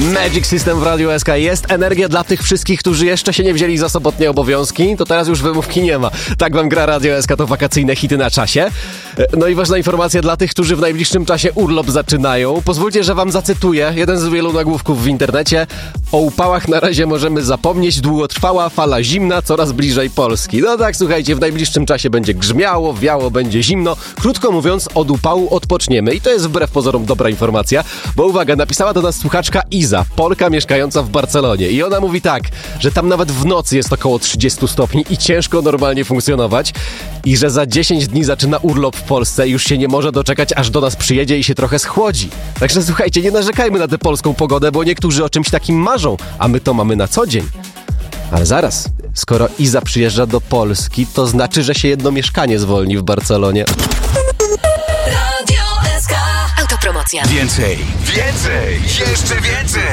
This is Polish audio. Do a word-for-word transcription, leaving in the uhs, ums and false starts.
Magic System w Radiu S K. Jest energia dla tych wszystkich, którzy jeszcze się nie wzięli za sobotnie obowiązki, to teraz już wymówki nie ma. Tak wam gra Radio S K, to wakacyjne hity na czasie. No i ważna informacja dla tych, którzy w najbliższym czasie urlop zaczynają. Pozwólcie, że wam zacytuję jeden z wielu nagłówków w internecie. O upałach na razie możemy zapomnieć, długotrwała fala zimna coraz bliżej Polski. No tak, słuchajcie, w najbliższym czasie będzie grzmiało, wiało, będzie zimno. Krótko mówiąc, od upału odpoczniemy. I to jest wbrew pozorom dobra informacja, bo uwaga, napisała do nas słuchaczka Iza, Polka mieszkająca w Barcelonie. I ona mówi tak, że tam nawet w nocy jest około trzydzieści stopni i ciężko normalnie funkcjonować. I że za dziesięć dni zaczyna urlop w Polsce i już się nie może doczekać, aż do nas przyjedzie i się trochę schłodzi. Także słuchajcie, nie narzekajmy na tę polską pogodę, bo niektórzy o czymś takim marzą, a my to mamy na co dzień. Ale zaraz, skoro Iza przyjeżdża do Polski, to znaczy, że się jedno mieszkanie zwolni w Barcelonie. Radio S K. Autopromocja. Więcej, więcej, jeszcze więcej.